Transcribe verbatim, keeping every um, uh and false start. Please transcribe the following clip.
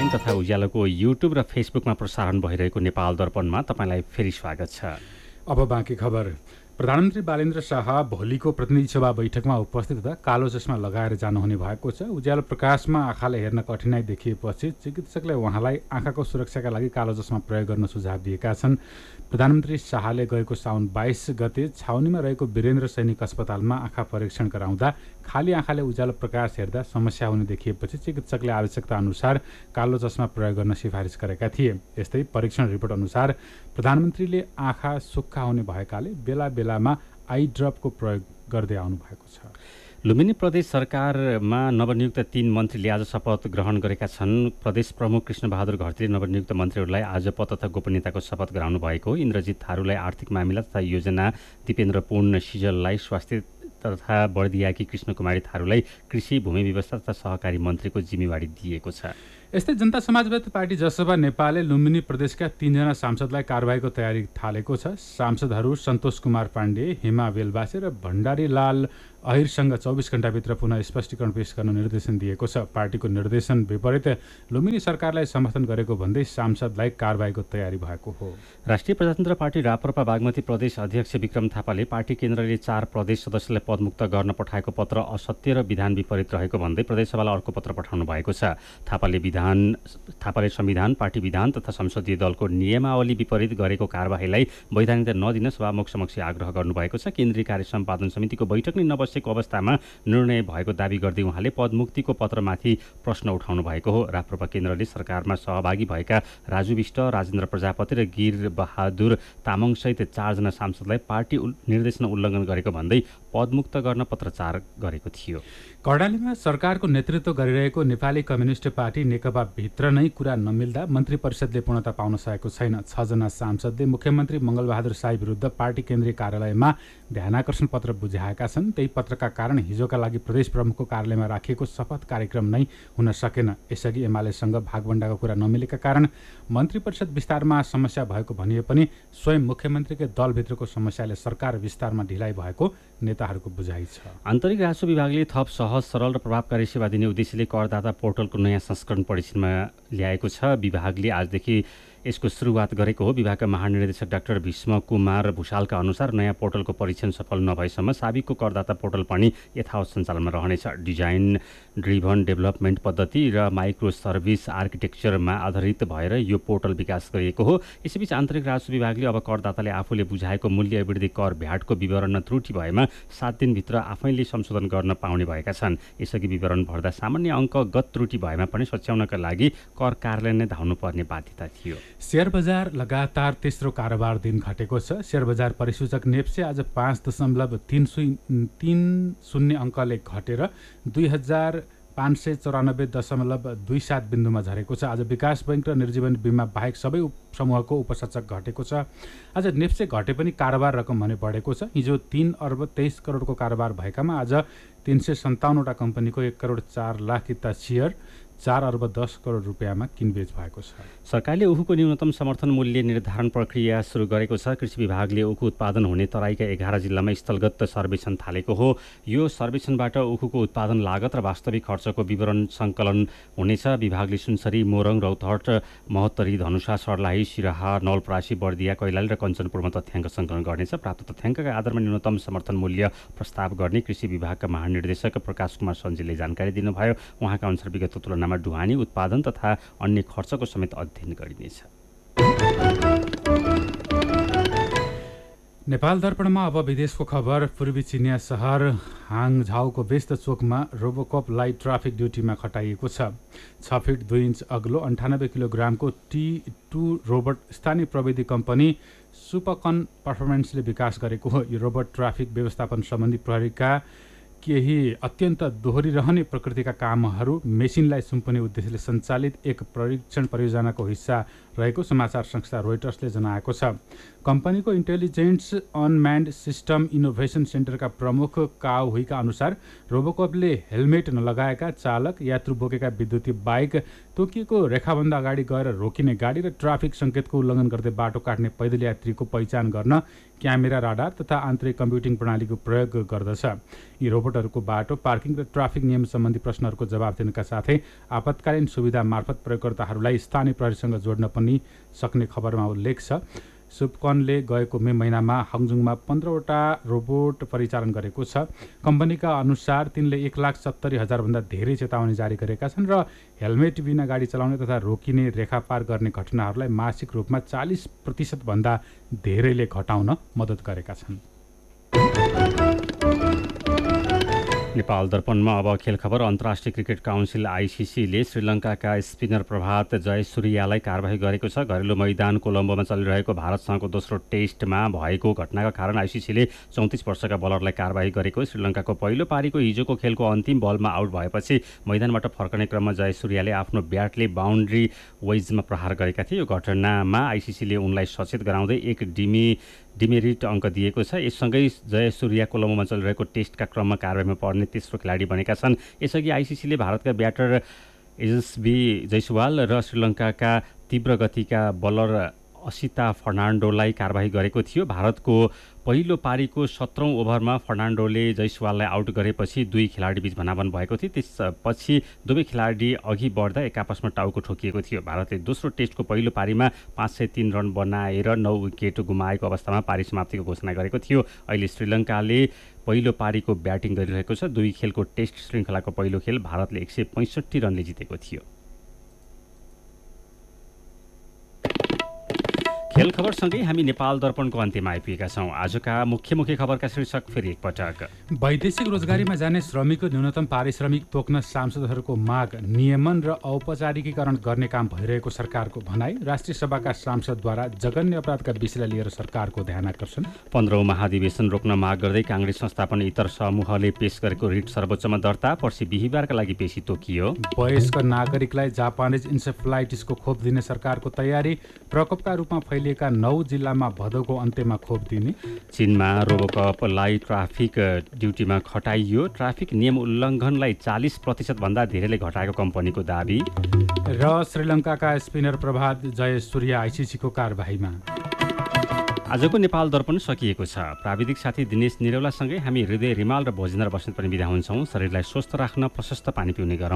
Television तथा उज्यालोको YouTube र फेसबुकमा प्रसारण भइरहेको नेपाल दर्पणमा तपाईँलाई फेरि स्वागत छ। अब बाँकी खबर। प्रधानमन्त्री बालेन्द्र शाह भोलिको प्रतिनिधि सभा बैठकमा उपस्थित हुँदा कालो चस्मा लगाएर जानुहुने भएको छ। उज्यालो प्रकाशमा आँखाले हेर्न कठिनाइ देखिएपछि चिकित्सकले उहाँलाई आँखाको सुरक्षाका लागि कालो चस्मा प्रयोग गर्न सुझाव दिएका छन्। प्रधानमन्त्री शाहले गएको साउन बाइस गते छाउनीमा रहेको वीरेन्द्र सैनिक अस्पतालमा आँखा परीक्षण गराउँदा खाली आँखाले उज्यालो प्रकाश हेर्दा समस्या हुने देखिएपछि चिकित्सकले आवश्यकता अनुसार कालो चस्मा प्रयोग गर्न सिफारिस गरेका थिए। यस्तै परीक्षण रिपोर्ट अनुसार प्रधानमन्त्रीले आँखा सुक्खा हुने भएकाले बेला बेलामा आई ड्रपको प्रयोग गर्दै आउनु भएको छ। लुम्बिनी प्रदेश सरकारमा नवनियुक्त तीन मन्त्रीले आज शपथ ग्रहण गरेका छन्। प्रदेश प्रमुख कृष्णबहादुर घरतीले नवनियुक्त मन्त्रीहरूलाई आज पद तथा गोपनीयताको शपथ गराउनु भएको। इन्द्रजित थारूलाई आर्थिक मामिला तथा योजना, दिपेन्द्र पूर्ण सिजललाई स्वास्थ्य तथा बर्दियाकी कृष्णकुमारी थारूलाई कृषि, भूमि व्यवस्था तथा सहकारी मन्त्रीको जिम्मेवारी दिएको छ। यस्तै जनता समाजवादी पार्टी जसपा नेपालले लुम्बिनी प्रदेशका तीनजना सांसदलाई कारबाहीको तयारी थालेको छ। सांसदहरू सन्तोष कुमार पाण्डे, हेमा बेलबासे र भण्डारी लाल अहिरसँग चौबिस घण्टाभित्र पुनः स्पष्टीकरण पेश गर्न निर्देशन दिएको छ। पार्टीको निर्देशन विपरीत लुम्बिनी सरकारलाई समर्थन गरेको भन्दै सांसदलाई कारबाहीको तयारी भएको हो। राष्ट्रिय प्रजातन्त्र पार्टी राप्रपा बागमती प्रदेश अध्यक्ष विक्रम थापाले पार्टी केन्द्रले चार प्रदेश सदस्यलाई पदमुक्त गर्न पठाएको पत्र असत्य र विधान विपरीत रहेको भन्दै प्रदेशसभालाई अर्को पत्र पठाउनु भएको छ। थापाले विधान थापाले संविधान, पार्टी विधान तथा संसदीय दलको नियमावली विपरीत गरेको कारबाहीलाई वैधानिकता नदिन सभामुख समक्ष आग्रह गर्नुभएको छ। केन्द्रीय कार्य सम्पादन समितिको बैठक नै नबसेको अवस्थामा निर्णय भएको दावी गर्दै उहाँले पदमुक्तिको पत्रमाथि प्रश्न उठाउनु भएको हो। राप्रपा केन्द्रले सरकारमा सहभागी भएका राजु विष्ट, राजेन्द्र प्रजापति र गिर बहादुर तामाङसहित चारजना सांसदलाई पार्टी निर्देशन उल्लङ्घन गरेको भन्दै पदमुक्त गर्न पत्रचार गरेको थियो। कर्णालीमा सरकारको नेतृत्व गरिरहेको नेपाली कम्युनिस्ट पार्टी नेकपा भित्र नै कुरा नमिल्दा मन्त्री परिषदले पूर्णता पाउन सकेको छैन। छजना सांसदले मुख्यमन्त्री मङ्गलबहादुर साई विरुद्ध पार्टी केन्द्रीय कार्यालयमा ध्यानाकर्षण पत्र बुझाएका छन्। त्यही पत्रका कारण हिजोका लागि प्रदेश प्रमुखको कार्यालयमा राखिएको शपथ कार्यक्रम नै हुन सकेन। यसअघि एमालेसँग भागबण्डाको कुरा नमिलेका कारण मन्त्री परिषद विस्तारमा समस्या भएको भनिए पनि स्वयं मुख्यमन्त्रीकै दलभित्रको समस्याले सरकार विस्तारमा ढिलाइ भएको नेताहरूको बुझाइ छ। आन्तरिक राजस्व विभागले थप सहज, सरल र प्रभावकारी सेवा दिने उद्देश्यले करदाता पोर्टलको नयाँ संस्करण परीक्षणमा ल्याएको छ। विभागले आजदेखि यसको सुरुवात गरेको हो। विभागका महानिर्देशक डाक्टर भीष्म कुमार भूषालका अनुसार नयाँ पोर्टलको परीक्षण सफल नभएसम्म साबिकको करदाता पोर्टल पनि यथावत सञ्चालनमा रहनेछ। डिजाइन ड्रिभन डेभलपमेन्ट पद्धति र माइक्रो सर्भिस आर्किटेक्चरमा आधारित भएर यो पोर्टल विकास गरिएको हो। यसैबीच आन्तरिक राजस्व विभागले अब करदाताले आफूले बुझाएको मूल्य वृद्धि कर भ्याटको विवरण त्रुटि भएमा सात दिनभित्र आफैले संशोधन गर्न पाउने भएका छन्। यसअघि विवरण भर्दा सामान्य अङ्कगत त्रुटि भएमा पनि सच्याउनका लागि कर कार्यालय नै धाउनुपर्ने बाध्यता थियो। शेयर बजार लगातार तेस्रो कारोबार दिन घटेको छ। शेयर बजार परिसूचक नेप्से आज पाँच दशमलव तीन तीन शून्य अङ्कले घटेर दुई हजार पाँच सय चौरानब्बे दशमलव दुई सात बिन्दुमा झरेको छ। आज विकास बैङ्क र निर्जीवन बिमा बाहेक सबै समूहको उपसूचक घटेको छ। आज नेप्से घटे पनि कारोबार रकम भने बढेको छ। हिजो तीन अर्ब तेइस करोडको कारोबार भएकामा आज तीन सय सन्ताउन्नवटा कम्पनीको एक करोड चार लाख किता सेयर चार अर्ब दस करोड रुपियाँमा किनबेच भएको छ। सरकारले उखुको न्यूनतम समर्थन मूल्य निर्धारण प्रक्रिया सुरु गरेको छ। कृषि विभागले उखु उत्पादन हुने तराईका एघार जिल्लामा स्थलगत सर्वेक्षण थालेको हो। यो सर्वेक्षणबाट उखुको उत्पादन लागत र वास्तविक खर्चको विवरण सङ्कलन हुनेछ। विभागले सुनसरी, मोरङ, रौतहट, महोत्तरी, धनुषा, सर्लाही, सिराहा, नवलपरासी, बर्दिया, कैलाली र कञ्चनपुरमा तथ्याङ्क सङ्कलन गर्नेछ। प्राप्त तथ्याङ्कका आधारमा न्यूनतम समर्थन मूल्य प्रस्ताव गर्ने कृषि विभागका महानिर्देशक प्रकाश कुमार सञ्जीले जानकारी दिनुभयो। उहाँका अनुसार विगतको तुलनामा ढुवानी, उत्पादन तथा अन्य खर्चको समेत अध्ययन गरिनेछ। नेपाल दर्पणमा अब विदेशको खबर। पूर्वी चिनिया सहर हाङझाउको व्यस्त चोकमा रोबोकप लाइट ट्राफिक ड्युटीमा खटाइएको छ। छ फिट दुई इन्च अग्लो अन्ठानब्बे किलोग्रामको टी टू रोबोट स्थानीय प्रविधि कम्पनी सुपकन पर्फर्मेन्सले विकास गरेको हो। यो रोबोट ट्राफिक व्यवस्थापन सम्बन्धी प्रहरीका केही अत्यन्त दोहोरिरहने प्रकृतिका कामहरू मेसिनलाई सुम्पने उद्देश्यले सञ्चालित एक परीक्षण परियोजनाको हिस्सा रहेको समाचार संस्था रोइटर्सले जनाएको छ। कम्पनीको इन्टेलिजेन्स अनम्यान्ड सिस्टम इनोभेसन सेन्टरका प्रमुख काओ हुईका अनुसार रोबोकपले हेलमेट नलगाएका चालक, यात्रु बोकेका विद्युतीय बाइक, तोकिएको रेखाभन्दा अगाडि गएर रोकिने गाडी र ट्राफिक सङ्केतको उल्लङ्घन गर्दै बाटो काट्ने पैदल यात्रीको पहिचान गर्न क्यामेरा, राडार तथा आन्तरिक कम्प्युटिङ प्रणालीको प्रयोग गर्दछ। यी रोबोटहरूको बाटो, पार्किङ र ट्राफिक नियम सम्बन्धी प्रश्नहरूको जवाब दिनका साथै आपतकालीन सुविधा मार्फत प्रयोगकर्ताहरूलाई स्थानीय प्रहरीसँग जोड्न पनि सक्ने खबरमा उल्लेख छ। सुपकनले गएको मे महिनामा हङजुङमा पन्ध्रवटा रोबोट परिचालन गरेको छ। कम्पनीका अनुसार तिनले एक लाख सत्तरी हजारभन्दा धेरै चेतावनी जारी गरेका छन् र हेलमेट बिना गाडी चलाउने तथा रोकिने रेखा पार गर्ने घटनाहरूलाई मासिक रूपमा चालिस प्रतिशतभन्दा धेरैले घटाउन मद्दत गरेका छन्। नेपाल दर्पणमा अब खेल खबर। अन्तर्राष्ट्रिय क्रिकेट काउन्सिल आइसिसीले श्रीलङ्काका स्पिनर प्रभात जयसूर्यालाई कारबाही गरेको छ। घरेलु मैदान कोलम्बोमा चलिरहेको भारतसँगको दोस्रो टेस्टमा भएको घटनाका कारण आइसिसीले चौतिस वर्षका बलरलाई कारबाही गरेको। श्रीलङ्काको पहिलो पारीको हिजोको खेलको अन्तिम बलमा आउट भएपछि मैदानबाट फर्कने क्रममा जयसूर्याले आफ्नो ब्याटले बााउन्ड्री वेजमा प्रहार गरेका थिए। यो घटनामा आइसिसीले उनलाई सचेत गराउँदै एक डिमी डिमेरिट अङ्क दिएको छ। यससँगै जयसूर्या कोलम्बोमा चलिरहेको टेस्टका क्रममा कारबाहीमा पर्ने तेस्रो खेलाडी बनेका छन्। यसअघि आइसिसीले भारतका ब्याटर एजस्बी जयसवाल र श्रीलङ्काका तीव्र गतिका बलर असिता फर्नान्डोलाई कारबाही गरेको थियो। भारतको पहिलो पारीको सत्रौँ ओभरमा फर्नान्डोले जयसवाललाई आउट गरेपछि दुई खेलाडी बीच भनाभन भएको थियो। त्यसपछि दुवै खेलाडी अघि बढ्दा एक आपसमा टाउको ठोकिएको थियो। भारतले दोस्रो टेस्टको पहिलो पारीमा पाँच सय तीन रन बनाएर नौ विकेट गुमाएको अवस्थामा पारी समाप्तिको घोषणा गरेको थियो। अहिले श्रीलङ्काले पहिलो पारीको ब्याटिङ गरिरहेको छ। दुई खेलको टेस्ट श्रृङ्खलाको पहिलो खेल भारतले एक सय पैँसठी रनले जितेको थियो। खेल खबरसँगै हामी नेपाल दर्पणको अन्त्यमा आइपुगेका छौँ। आजका मुख्य मुख्य खबरका शीर्षक फेरि एकपटक। वैदेशिक रोजगारीमा जाने श्रमिकको न्यूनतम पारिश्रमिक तोक्न सांसदहरूको माग, नियमन र औपचारिकीकरण गर्ने काम भइरहेको सरकारको भनाई। राष्ट्रिय सभाका सांसदद्वारा जघन्य अपराधका विषयलाई लिएर सरकारको ध्यान आकर्षण। पन्ध्रौँ महाधिवेशन रोक्न माग गर्दै काङ्ग्रेस संस्थापन इतर समूहले पेश गरेको रिट सर्वोच्चमा दर्ता। पर्सि बिहिबारका लागि पेशी तोकियो। वयस्क नागरिकलाई जापानिज इन्सेफ्लाइटिसको खोप दिने सरकारको तयारी। प्रकोपका रूपमा फैलिएका नौ जिल्लामा भदौको अन्त्यमा खोप दिने। चीनमा रोबोकपलाई ट्राफिक ड्युटीमा खटाइयो। ट्राफिक नियम उल्लङ्घनलाई चालिस प्रतिशतभन्दा धेरैले घटाएको कम्पनीको दाबी। र श्रीलङ्काका स्पिनर प्रभात जयसूर्या आइसिसीको कारबाहीमा। आजको नेपाल दर्पण सकिएको छ। प्राविधिक साथी दिनेश निरौलासँगै हामी हृदय रिमाल र भोजनर बस्नेत पनि बिदा हुन्छौँ। शरीरलाई स्वस्थ राख्न प्रशस्त पानी पिउने गरौँ।